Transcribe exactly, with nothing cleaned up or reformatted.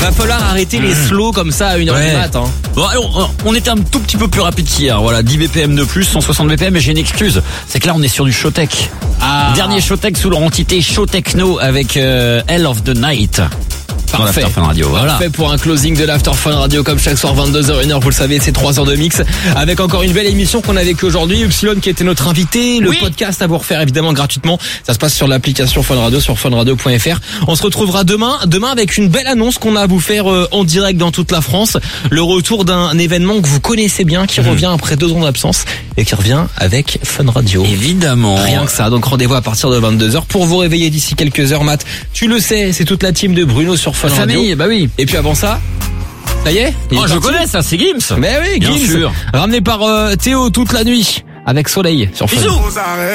Va falloir arrêter les slows comme ça à une heure Ouais. du mat. Hein. Bon, alors, on était un tout petit peu plus rapide qu'hier. Voilà, dix B P M de plus, cent soixante B P M, mais j'ai une excuse. C'est que là, on est sur du Showtech. Ah. Dernier Showtech sous leur entité Show Techno avec euh, Hell of the Night. Parfait. Dans l'After Fun Radio, voilà. Parfait pour un closing de l'After Fun Radio comme chaque soir vingt-deux heures, une heure, vous le savez, c'est trois heures de mix avec encore une belle émission qu'on a vécue aujourd'hui. Upsilon qui était notre invité, le Oui. podcast à vous refaire évidemment gratuitement. Ça se passe sur l'application Fun Radio, sur fun radio point f r. On se retrouvera demain, demain avec une belle annonce qu'on a à vous faire euh, en direct dans toute la France. Le retour d'un événement que vous connaissez bien, qui Mmh. revient après deux ans d'absence et qui revient avec Fun Radio. Évidemment. Rien que ça, donc rendez-vous à partir de vingt-deux heures pour vous réveiller d'ici quelques heures. Matt, tu le sais, c'est toute la team de Bruno sur Fun La Radio. famille, bah oui. Et puis avant ça, ça y est, il est Oh, je parti. connais ça, c'est Gims. Mais oui, Bien Gims, sûr. ramené par euh, Théo toute la nuit avec Soleil sur Fun. Bisous.